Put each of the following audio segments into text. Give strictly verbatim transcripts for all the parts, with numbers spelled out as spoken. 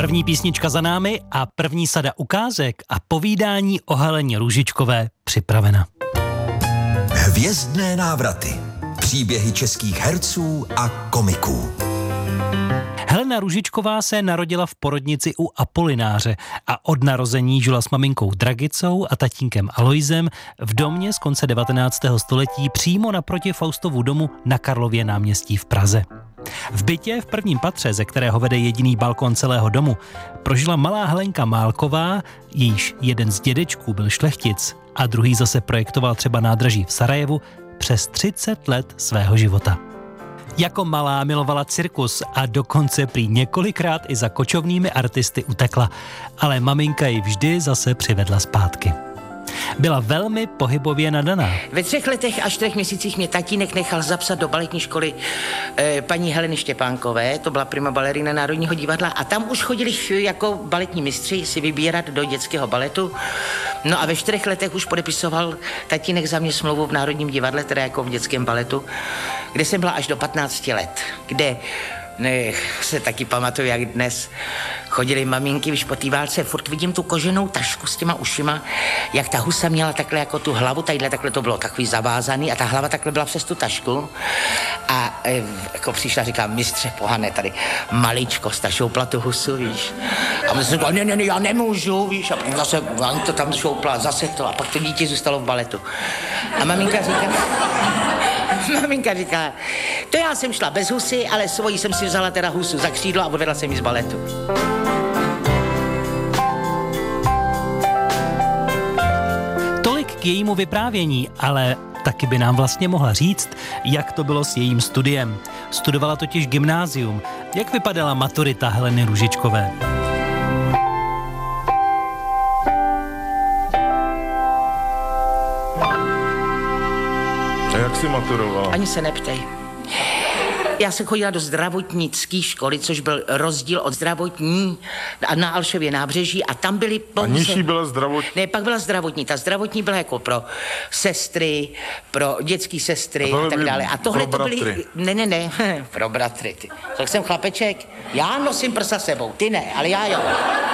První písnička za námi a první sada ukázek a povídání o Heleně Růžičkové připravena. Hvězdné návraty. Příběhy českých herců a komiků. Helena Růžičková se narodila v porodnici u Apolináře a od narození žila s maminkou Dragicou a tatínkem Alojzem v domě z konce devatenáctého století přímo naproti Faustovu domu na Karlově náměstí v Praze. V bytě v prvním patře, ze kterého vede jediný balkon celého domu, prožila malá Helenka Málková, jejíž jeden z dědečků byl šlechtic a druhý zase projektoval třeba nádraží v Sarajevu, přes třicet let svého života. Jako malá milovala cirkus a dokonce prý několikrát i za kočovnými artisty utekla, ale maminka ji vždy zase přivedla zpátky. Byla velmi pohybově nadaná. Ve třech letech a čtyřech měsících mě tatínek nechal zapsat do baletní školy e, paní Heleny Štěpánkové, to byla prima balerina Národního divadla, a tam už chodili jako baletní mistři si vybírat do dětského baletu. No a ve čtyřech letech už podepisoval tatínek za mě smlouvu v Národním divadle, teda jako v dětském baletu, kde jsem byla až do patnácti let, kde ne, se taky pamatuju, jak dnes chodili maminky, když po té válce furt vidím tu koženou tašku s těma ušima, jak ta husa měla takhle jako tu hlavu, tadyhle takhle to bylo takový zavázaný a ta hlava takhle byla přes tu tašku a e, jako přišla, říká, mistře Pohane, tady maličko, stašoupla tu husu, víš. A my jsme říkali, ne, ne, ne, já nemůžu, víš, a zase ani to tam šoupla, zase to a pak to dítě zůstalo v baletu. A maminka říká, Maminka říká, to já jsem šla bez husy, ale svojí jsem si vzala teda husu za křídlo a odvedla jsem ji z baletu. Tolik k jejímu vyprávění, ale taky by nám vlastně mohla říct, jak to bylo s jejím studiem. Studovala totiž gymnázium. Jak vypadala maturita Heleny Růžičkové? A jak jsi maturovala? Ani se neptej. Já jsem chodila do zdravotnické školy, což byl rozdíl od zdravotní a na Alšově nábřeží a tam byly pouze... A nižší byla zdravotní? Ne, pak byla zdravotní. Ta zdravotní byla jako pro sestry, pro dětský sestry a, a tak dále. A tohle to byly... Ne, ne, ne, pro bratry. Ty. Tak jsem chlapeček, já nosím prsa sebou, ty ne, ale já jo.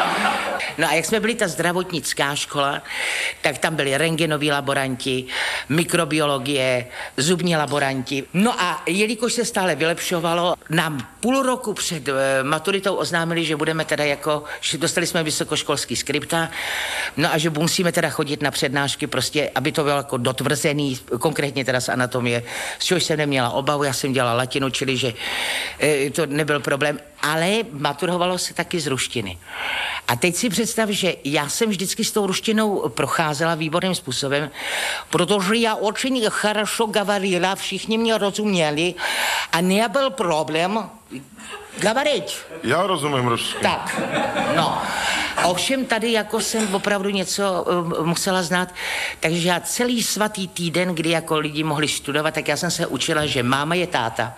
No a jak jsme byli ta zdravotnická škola, tak tam byli rentgenoví laboranti, mikrobiologie, zubní laboranti. No a jelikož se stále vylepšovalo, nám půl roku před uh, maturitou oznámili, že budeme teda jako, že dostali jsme vysokoškolský skripta, no a že musíme teda chodit na přednášky prostě, aby to bylo jako dotvrzený, konkrétně teda z anatomie, z čehož jsem neměla obavu, já jsem dělala latinu, čili že uh, to nebyl problém, ale maturovalo se taky z ruštiny. A teď si představ, že já jsem vždycky s tou ruštinou procházela výborným způsobem, protože já очень хорошо говорила, všichni mě rozuměli a nebyl problém говорить. Já rozumím ruštinu. Tak, no. Ovšem tady jako jsem opravdu něco uh, musela znát, takže já celý svatý týden, kdy jako lidi mohli studovat, tak já jsem se učila, že máma je táta,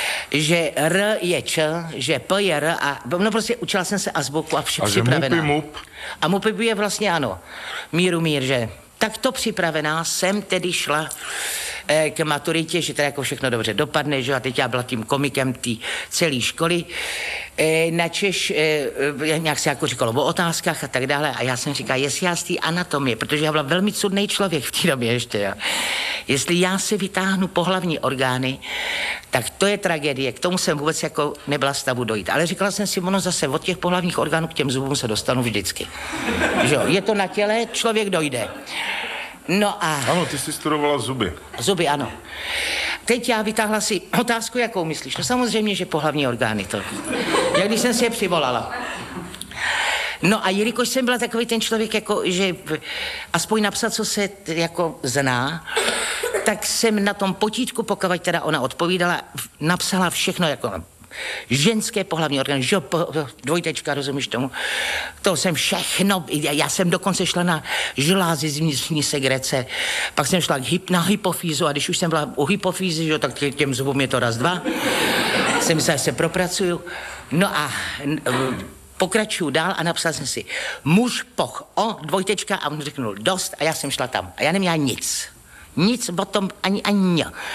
že R je Č, že P je R a no prostě učila jsem se azbuku a vše a připravená. A že mup A mup je vlastně ano, míru mír, že takto připravená jsem tedy šla eh, k maturitě, že to jako všechno dobře dopadne, že a teď já byla tím komikem té celé školy. E, načež e, nějak se jako říkalo o otázkách a tak dále a já jsem říkala, jestli já z té anatomie, protože já byla velmi cudnej člověk v té době ještě, jo. Jestli já si vytáhnu pohlavní orgány, tak to je tragédie, k tomu jsem vůbec jako nebyla stavu dojít. Ale říkala jsem si, ono zase od těch pohlavních orgánů k těm zubům se dostanu vždycky. Že jo, je to na těle, člověk dojde. No a... Ano, ty jsi studovala zuby. Zuby, ano. Teď já vytáhla si otázku, jakou myslíš? No samozřejmě, že pohlavní orgány to. Jak když jsem si je přivolala. No a jelikož jsem byla takový ten člověk, jako, že aspoň napsat, co se jako zná, tak jsem na tom potítku, pokud teda ona odpovídala, napsala všechno jako ženské pohlavní orgány, že dvojtečka, rozumíš tomu? To jsem všechno, já jsem dokonce šla na žlázy z vnitřní segrece, pak jsem šla na hypofýzu a když už jsem byla u hypofýzy, že, tak těm zubům je to raz, dva, jsem myslela, že se propracuju. No a pokračuju dál a napsal jsem si muž, poch, o, dvojtečka a on řeknul dost a já jsem šla tam a já neměla nic. Nic o tom ani ani.